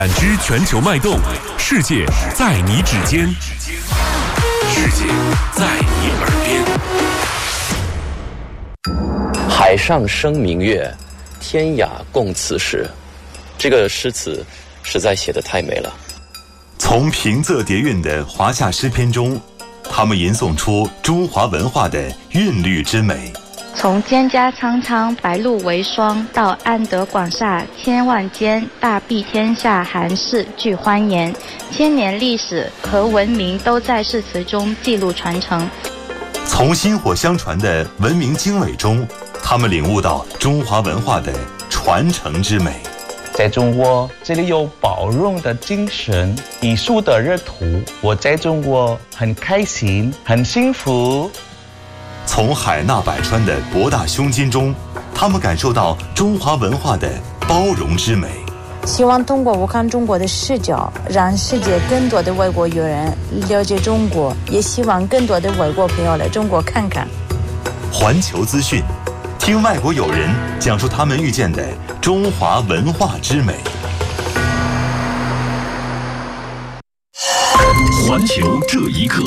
感知全球脉动，世界在你指尖，世界在你耳边。 海上生明月，天涯共此时。这个诗词实在写得太美了。 从平仄叠韵的华夏诗篇中，他们吟诵出中华文化的韵律之美。 从蒹葭苍苍，白露为霜，到安得广厦千万间，大庇天下寒士俱欢颜。千年历史和文明都在诗词中记录传承。 从薪火相传的文明经纬中，他们领悟到中华文化的传承之美。 在中国，这里有包容的精神，艺术的热土。我在中国很开心，很幸福。 从海纳百川的博大胸襟中，他们感受到中华文化的包容之美。 希望通过我看中国的视角，让世界更多的外国友人了解中国，也希望更多的外国朋友来中国看看。 环球资讯，听外国友人讲述他们遇见的中华文化之美。 环球这一刻。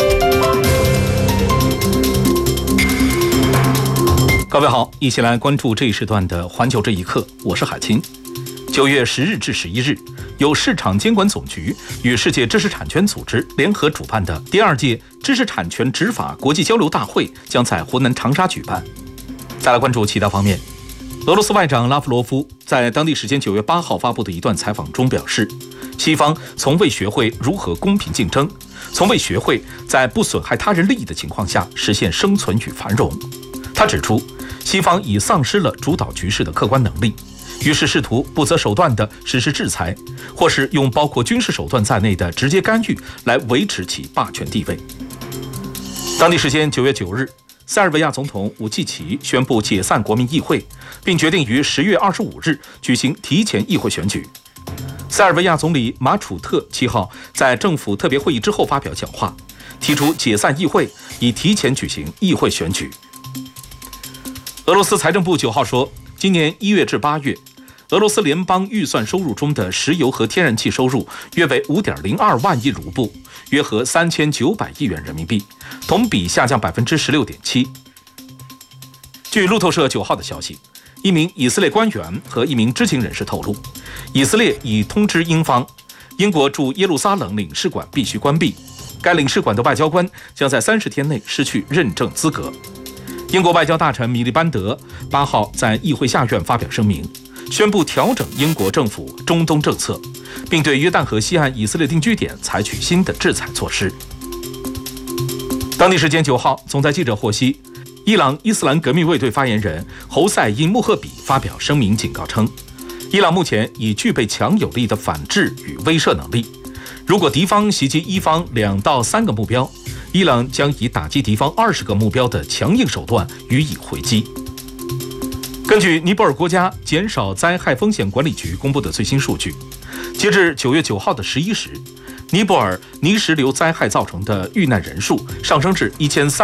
各位好，一起来关注这一时段的环球这一刻，我是海清。9月10日至11日，由市场监管总局与世界知识产权组织联合主办的第2届知识产权执法国际交流大会将在湖南长沙举办。再来关注其他方面，俄罗斯外长拉夫罗夫在当地时间9月8号发布的一段采访中表示，西方从未学会如何公平竞争，从未学会在不损害他人利益的情况下实现生存与繁荣。他指出，西方已丧失了主导局势的客观能力，于是试图不择手段地实施制裁，或是用包括军事手段在内的直接干预来维持其霸权地位。当地时间9月9日，塞尔维亚总统武契奇宣布解散国民议会，并决定于10月25日举行提前议会选举。塞尔维亚总理马楚特7号在政府特别会议之后发表讲话，提出解散议会，以提前举行议会选举。俄罗斯财政部9号说，今年1月至8月，俄罗斯联邦预算收入中的石油和天然气收入约为 5.02 万亿卢布，约合3900亿元人民币，同比下降 16.7%。据路透社9号的消息，一名以色列官员和一名知情人士透露，以色列已通知英方，英国驻耶路撒冷领事馆必须关闭，该领事馆的外交官将在30天内失去认证资格。英国外交大臣米利班德8号在议会下院发表声明，宣布调整英国政府中东政策，并对约旦河西岸以色列定居点采取新的制裁措施。当地时间9号，总裁记者获悉，伊朗伊斯兰革命卫队发言人侯赛因穆赫比发表声明警告称，伊朗目前已具备强有力的反制与威慑能力，如果敌方袭击伊方2到3个目标，伊朗将以打击敌方20个目标的强硬手段予以回击。根据尼泊尔国家减少灾害风险管理局公布的最新数据，截至9月9号的11时，尼泊尔泥石流灾害造成的遇难人数上升至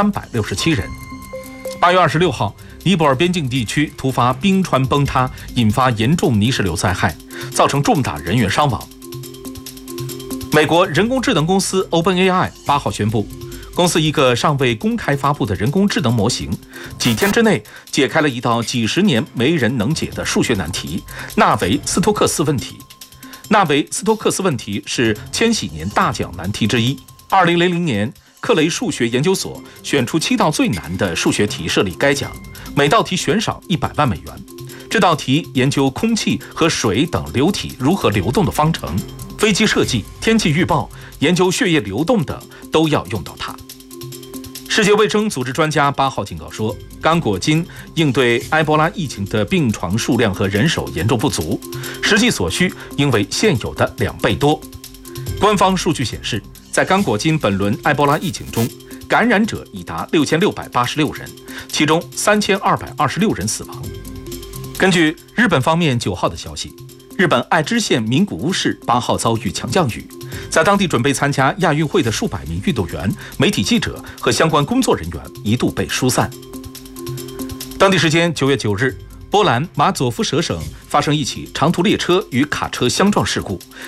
1367人。8月26号，尼泊尔边境地区突发冰川崩塌，引发严重泥石流灾害，造成重大人员伤亡。美国人工智能公司 OpenAI 8号宣布，公司一个尚未公开发布的人工智能模型，几天之内解开了一道几十年没人能解的数学难题——纳维斯托克斯问题。纳维斯托克斯问题是千禧年大奖难题之一。2000年，克雷数学研究所选出7道最难的数学题设立该奖，每道题悬赏100万美元。这道题研究空气和水等流体如何流动的方程，飞机设计、天气预报、研究血液流动等都要用到它。世界卫生组织专家8号警告说，刚果金应对埃博拉疫情的病床数量和人手严重不足，实际所需应为现有的2倍多。官方数据显示，在刚果金本轮埃博拉疫情中，感染者已达6686人，其中3226人死亡。根据日本方面9号的消息，日本爱知县名古屋市8号遭遇强降雨，在当地准备参加亚运会的数百名运动员、媒体记者和相关工作人员一度被疏散。当地时间9月9日， 波兰马佐夫舍省发生一起长途列车与卡车相撞事故，